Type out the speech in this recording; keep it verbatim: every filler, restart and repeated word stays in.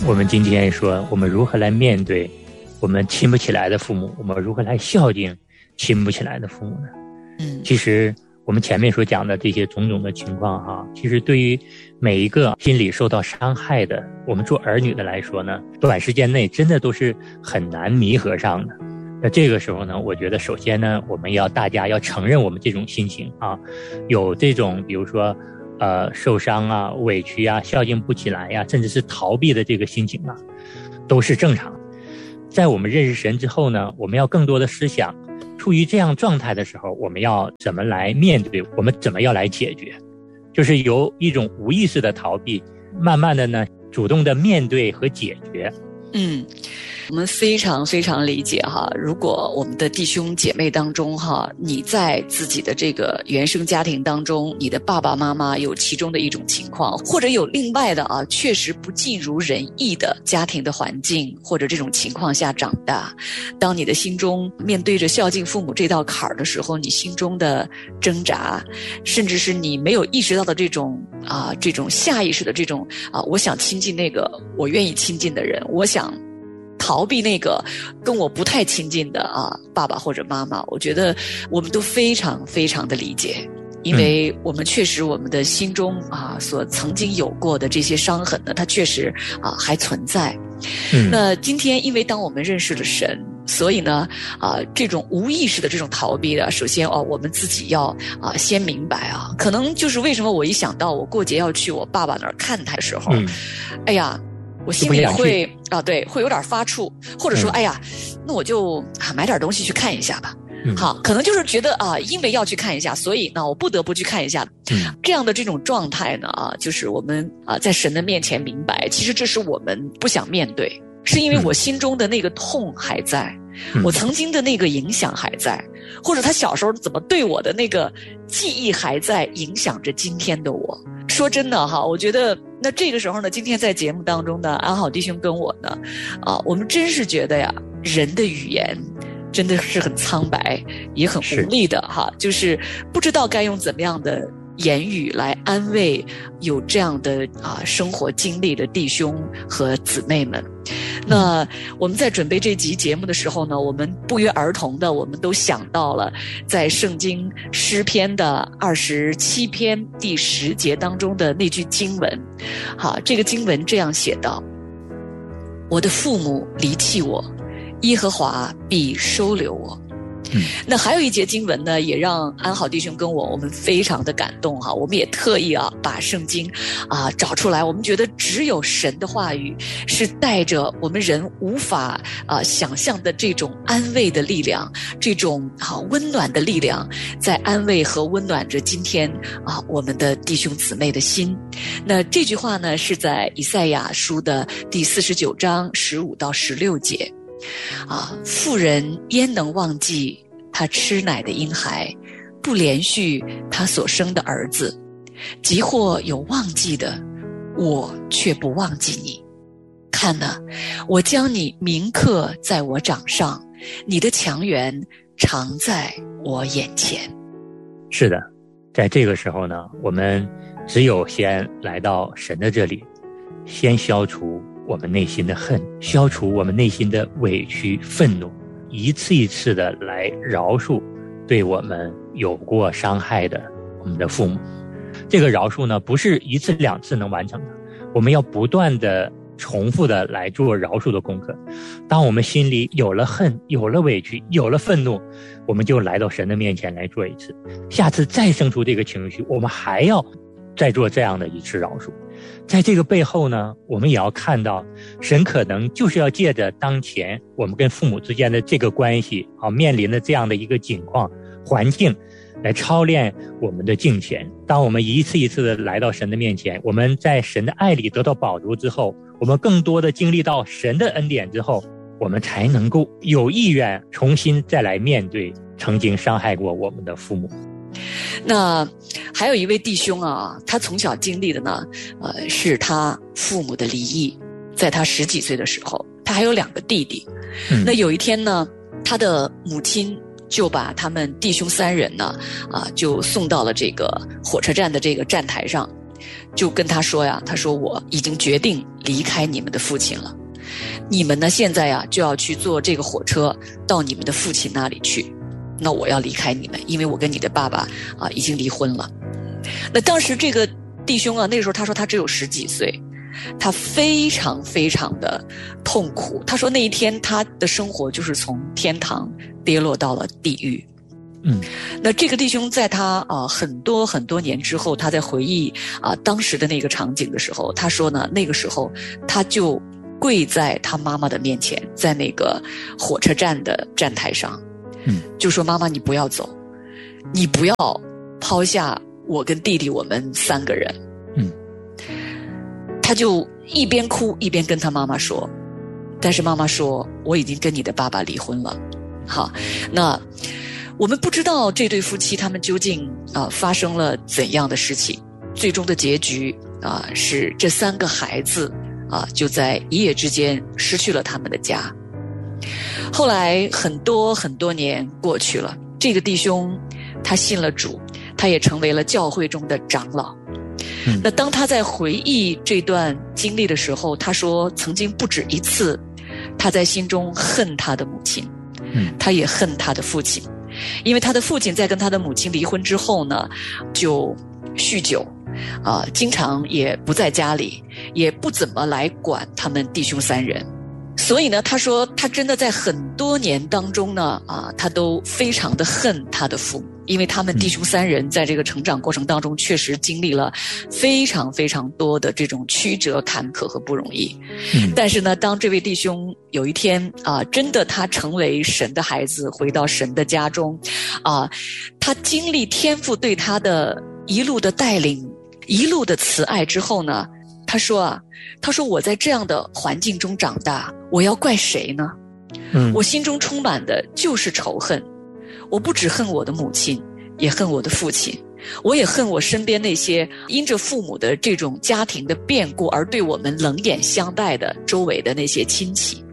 我们今天说，我们如何来面对我们亲不起来的父母，我们如何来孝敬亲不起来的父母呢？ 嗯， 其实我们前面所讲的这些种种的情况哈、啊，其实对于每一个心理受到伤害的我们做儿女的来说呢，短时间内真的都是很难弥合上的。那这个时候呢，我觉得首先呢，我们要大家要承认我们这种心情啊，有这种比如说呃受伤啊、委屈啊、孝敬不起来呀、啊，甚至是逃避的这个心情啊，都是正常。在我们认识神之后呢，我们要更多的思想，处于这样状态的时候，我们要怎么来面对，我们怎么要来解决，就是由一种无意识的逃避，慢慢的呢，主动的面对和解决。 嗯，我们非常非常理解哈。如果我们的弟兄姐妹当中哈，你在自己的这个原生家庭当中，你的爸爸妈妈有其中的一种情况，或者有另外的啊，确实不尽如人意的家庭的环境或者这种情况下长大，当你的心中面对着孝敬父母这道坎儿的时候，你心中的挣扎，甚至是你没有意识到的这种啊，这种下意识的这种啊，我想亲近那个我愿意亲近的人，我想逃避那个跟我不太亲近的啊爸爸或者妈妈，我觉得我们都非常非常的理解，因为我们确实我们的心中啊所曾经有过的这些伤痕呢，它确实啊还存在。嗯，那今天因为当我们认识了神，所以呢啊这种无意识的这种逃避的，首先哦我们自己要啊先明白啊，可能就是为什么我一想到我过节要去我爸爸那儿看他的时候，嗯，哎呀。我心里会啊，对，会有点发怵，或者说，嗯、哎呀，那我就啊买点东西去看一下吧。嗯、好，可能就是觉得啊，因为要去看一下，所以呢，我不得不去看一下。嗯、这样的这种状态呢，啊，就是我们啊在神的面前明白，其实这是我们不想面对，是因为我心中的那个痛还在，嗯、我曾经的那个影响还在，或者他小时候怎么对我的那个记忆还在，影响着今天的我。说真的哈，我觉得那这个时候呢，今天在节目当中呢，安好弟兄跟我呢，啊，我们真是觉得呀，人的语言真的是很苍白，也很无力的哈，就是不知道该用怎么样的言语来安慰有这样的啊生活经历的弟兄和姊妹们。那我们在准备这集节目的时候呢，我们不约而同的，我们都想到了在圣经诗篇的二十七篇第十节当中的那句经文。好，这个经文这样写道：我的父母离弃我，耶和华必收留我。嗯，那还有一节经文呢，也让安好弟兄跟我我们非常的感动哈。我们也特意啊把圣经啊找出来，我们觉得只有神的话语是带着我们人无法啊想象的这种安慰的力量，这种啊温暖的力量，在安慰和温暖着今天啊我们的弟兄姊妹的心。那这句话呢是在以赛亚书的第四十九章十五到十六节。啊，妇人焉能忘记她吃奶的婴孩，不连续她所生的儿子？即或有忘记的，我却不忘记你。看哪，我将你铭刻在我掌上，你的强援常在我眼前。 是的，在这个时候呢，我们只有先来到神的这里，先消除我们内心的恨，消除我们内心的委屈愤怒，一次一次的来饶恕对我们有过伤害的我们的父母。这个饶恕呢，不是一次两次能完成的，我们要不断的重复的来做饶恕的功课。当我们心里有了恨，有了委屈，有了愤怒，我们就来到神的面前来做一次，下次再生出这个情绪，我们还要再做这样的一次饶恕。在这个背后呢，我们也要看到神可能就是要借着当前我们跟父母之间的这个关系啊，面临的这样的一个境况环境，来操练我们的敬虔。当我们一次一次的来到神的面前，我们在神的爱里得到饱足之后，我们更多的经历到神的恩典之后，我们才能够有意愿重新再来面对曾经伤害过我们的父母。 那还有一位弟兄啊，他从小经历的呢，呃，是他父母的离异。在他十几岁的时候，他还有两个弟弟。嗯、那有一天呢，他的母亲就把他们弟兄三人呢，啊、呃，就送到了这个火车站的这个站台上。 就跟他说呀，他说我已经决定离开你们的父亲了，你们呢现在呀就要去坐这个火车到你们的父亲那里去，那我要离开你们，因为我跟你的爸爸啊已经离婚了。那当时这个弟兄啊，那个时候他说他只有十几岁，他非常非常的痛苦。他说那一天他的生活就是从天堂跌落到了地狱。 嗯， 那这个弟兄在他啊、呃、很多很多年之后，他在回忆啊、呃、当时的那个场景的时候，他说呢，那个时候他就跪在他妈妈的面前，在那个火车站的站台上， 嗯， 就说妈妈你不要走，你不要抛下我跟弟弟我们三个人。 嗯， 他就一边哭一边跟他妈妈说，但是妈妈说我已经跟你的爸爸离婚了。好，那我们不知道这对夫妻他们究竟啊、呃、发生了怎样的事情，最终的结局啊、呃、是这三个孩子啊、呃、就在一夜之间失去了他们的家。后来很多很多年过去了，这个弟兄他信了主，他也成为了教会中的长老。 嗯， 那当他在回忆这段经历的时候，他说曾经不止一次他在心中恨他的母亲， 嗯， 他也恨他的父亲，因为他的父亲在跟他的母亲离婚之后呢，就酗酒啊、呃，经常也不在家里，也不怎么来管他们弟兄三人。所以呢，他说他真的在很多年当中呢，啊，他都非常的恨他的父母，因为他们弟兄三人在这个成长过程当中确实经历了非常非常多的这种曲折坎坷和不容易。 嗯， 但是呢，当这位弟兄有一天啊，真的他成为神的孩子，回到神的家中，啊，他经历天父对他的一路的带领，一路的慈爱之后呢，他说啊，他说我在这样的环境中长大，我要怪谁呢？ 嗯， 我心中充满的就是仇恨，我不只恨我的母亲，也恨我的父亲，我也恨我身边那些因着父母的这种家庭的变故而对我们冷眼相待的周围的那些亲戚。